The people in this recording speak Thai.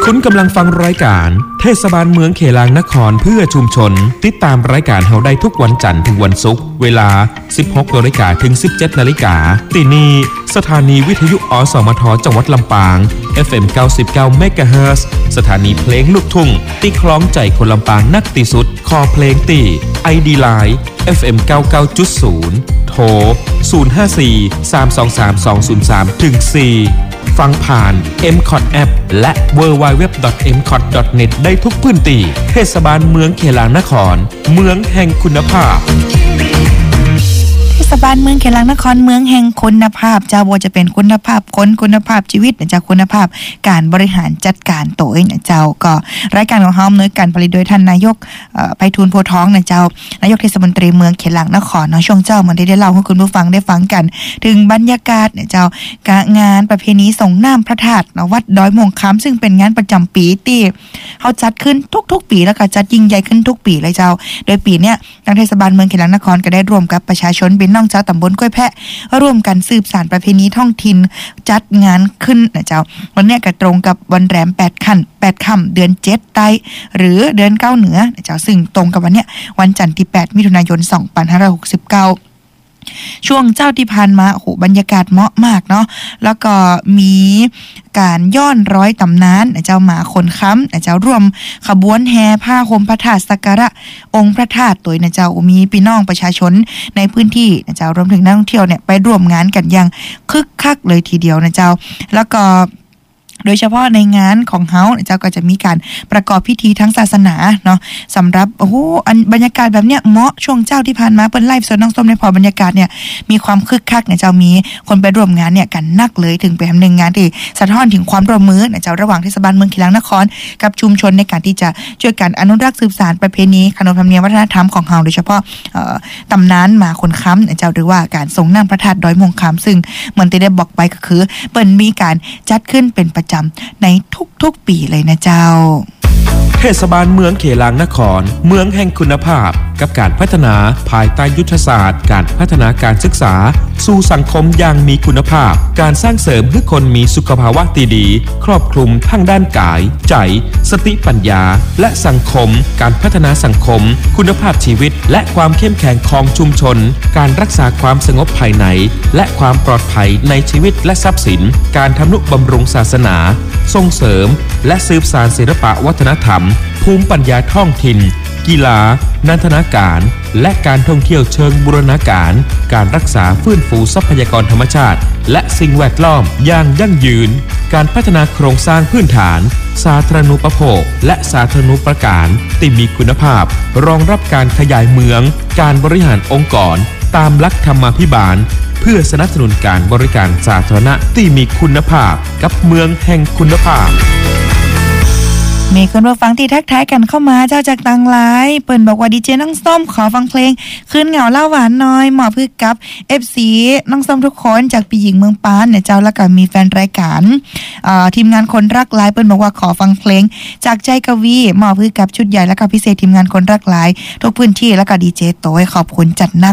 คุณกำลังฟังรายการเทศบาลเมืองเขลางนครเพื่อชุมชนติดตามรายการเฮาได้ทุกวันจันทร์ถึงวันศุกร์เวลา 16:00 นถึง 17:00 นที่นี่สถานีวิทยุอสมทจังหวัดลำปาง FM 99 MHz สถานีเพลงลูกทุ่งที่คล้องใจคนลำปางนักที่สุดคอเพลงตี ID Line FM 99.0 โทร 054-323-203 ถึง 4 ฟังผ่าน MCOT App และ www.mcot.net ได้ทุกพื้นที่เทศบาลเมืองเขลางนครเมืองแห่งคุณภาพเทศบาลเมืองเขลางนครเมืองแห่งคุณภาพเจ้าบ่จะเป็นคุณภาพคนคุณภาพชีวิตนะเจ้าคุณภาพการบริหารจัดการตัวเองนะเจ้าก็รายการของเฮาดำเนินการผลิตโดยท่านนายกไพฑูรย์โพธิ์ทองนะเจ้านายกเทศมนตรีเมืองเขลางนครเนาะช่วงเจ้ามันได้เล่าให้คุณผู้ฟังได้ฟังกันถึงบรรยากาศนะเจ้างานประเพณีส่งน้ำพระธาตุวัดดอยม่วงค้ำซึ่งเป็นงานประจำปีที่เฮาจัดขึ้นทุกๆปีแล้วก็จัดยิ่งใหญ่ขึ้นทุกปีเลยเจ้าโดยปีเนี้ยทางเทศบาลเมืองเขลางนครก็ได้ร่วมกับประชาชนพี่น้องชาวตำบลกล้วยแพะร่วมกันสืบสานประเพณีท้องถิ่นจัดงานขึ้นนะเจ้าวันนี้ก็ตรงกับวันแรม8ค่ำเดือน7ไต้หรือเดือน9เหนือนะเจ้าซึ่งตรงกับวันเนี้ยวันจันทร์ที่8มิถุนายน2569ช่วงเจ้าที่ผ่านมาโอ้โหบรรยากาศเหมาะมากเนาะแล้วก็มีการย้อนร้อยตำนานเจ้าหมาขนค้ำเจ้าร่วมขบวนแห่ผ้าห่มพระธาตุสักการะองค์พระธาตุตัวนะเจ้ามีพี่น้องประชาชนในพื้นที่นะเจ้ารวมถึงนักท่องเที่ยวเนี่ยไปร่วมงานกันอย่างคึกคักเลยทีเดียวนะเจ้าแล้วก็โดยเฉพาะในงานของเฮาเจ้าก็จะมีการประกอบพิธีทั้งศาสนาเนาะสำหรับโอ้โหบรรยากาศแบบเนี้ยเหมาะช่วงเจ้าที่ผ่านมาเปิ้นไลฟ์สดน้องส้มในพอบรรยากาศเนี่ยมีความคึกคักเนี่ยเจ้ามีคนไปร่วมงานเนี่ยกันนักเลยถึงไปทำหนึ่งงานที่สะท้อนถึงความร่วมมือเนี่ยเจ้าระหว่างเทศบาลเมืองเขลางนครกับชุมชนในการที่จะช่วยกันอนุรักษ์สืบสานประเพณีขนบธรรมเนียมวัฒนธรรมของเฮาโดยเฉพาะตำนานหมาขนค้ำเนี่ยเจ้าหรือว่าการส่งน้ำพระธาตุดอยม่วงค้ำซึ่งเหมือนที่ได้บอกไปก็คือเปิ้นมีการจัดขึ้นเป็นประจำในทุกปีเลยนะเจ้าเทศบาลเมืองเขลางนครเมืองแห่งคุณภาพกับการพัฒนาภายใต้ยุทธศาสตร์การพัฒนาการศึกษาสู่สังคมอย่างมีคุณภาพการสร้างเสริมให้คนมีสุขภาวะดีครอบคลุมทั้งด้านกายใจสติปัญญาและสังคมการพัฒนาสังคมคุณภาพชีวิตและความเข้มแข็งของชุมชนการรักษาความสงบภายในและความปลอดภัยในชีวิตและทรัพย์สินการทำนุบำรุงศาสนาส่งเสริมและสืบสานศิลปะวัฒนธรรมภูมิปัญญาท้องถิ่นกีฬานันทนาการและการท่องเที่ยวเชิงบูรณาการการรักษาฟื้นฟูทรัพยากรธรรมชาติและสิ่งแวดล้อมอย่างยั่งยืนการพัฒนาโครงสร้างพื้นฐานสาธารณูปโภคและสาธารณูปการที่มีคุณภาพรองรับการขยายเมืองการบริหารองค์กรตามหลักธรรมาภิบาลเพื่อสนับสนุนการบริการสาธารณะที่มีคุณภาพกับเมืองแห่งคุณภาพมีคนมาฟังที่ทักทายกันเข้ามาเจ้าจากต่างหลายเปิ้นบอกว่าดีเจน้องส้มขอฟังเพลงคืนเหงาเล่าหวานน้อยเหมาะเพื่อกับ FC น้องส้มทุกคนจากปีหญิงเมืองปานเนี่ยเจ้าแล้วก็มีแฟนรายการทีมงานคนรักหลายเปิ้นบอกว่าขอฟังเพลงจากใจกวีเหมาะเพื่อกับชุดใหญ่แล้วก็พิเศษทีมงานคนรักหลายทุกพื้นที่แล้วก็ดีเจโต้ยขอบคุณจัดหนัก